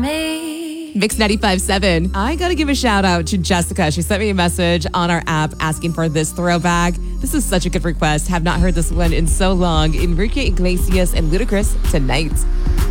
Mix 95.7. I gotta give a shout out to Jessica. She sent me a message on our app asking for this throwback. This is such a good request. Have not heard this one in so long. Enrique Iglesias and Ludacris, Tonight.